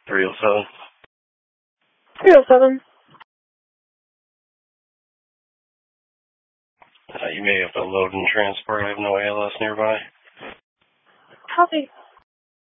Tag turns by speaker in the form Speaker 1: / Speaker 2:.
Speaker 1: 307.
Speaker 2: 307.
Speaker 1: You may have to load and transport. I have no ALS nearby.
Speaker 2: Copy.